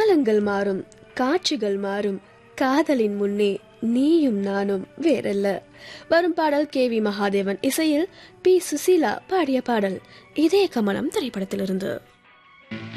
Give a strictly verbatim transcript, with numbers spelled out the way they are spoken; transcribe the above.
காலங்கள் மாறும், காட்சிகள் மாறும், காதலின் முன்னே நீயும் நானும் வேறல்ல. வரும் பாடல் கே வி மகாதேவன் இசையில் பி சுசீலா பாடிய பாடல். இதே கமலம் திரைப்படத்திலிருந்து.